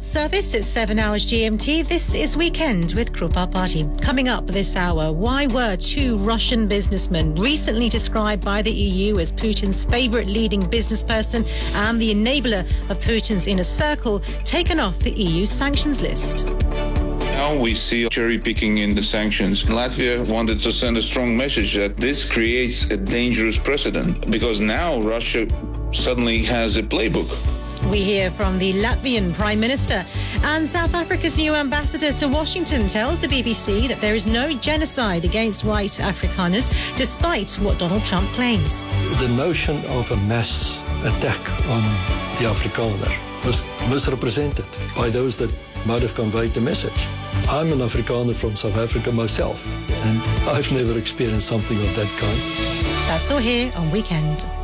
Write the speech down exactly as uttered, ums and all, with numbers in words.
service. It's seven hours G M T. This is Weekend with Krupa Party. Coming up this hour, why were two Russian businessmen recently described by the E U as Putin's favourite leading business person and the enabler of Putin's inner circle taken off the E U sanctions list? Now we see cherry-picking in the sanctions. Latvia wanted to send a strong message that this creates a dangerous precedent because now Russia suddenly has a playbook. We hear from the Latvian Prime Minister, and South Africa's new ambassador to Washington tells the B B C that there is no genocide against white Afrikaners, despite what Donald Trump claims. The notion of a mass attack on the Afrikaner was misrepresented by those that might have conveyed the message. I'm an Afrikaner from South Africa myself, and I've never experienced something of that kind. That's all here on Weekend.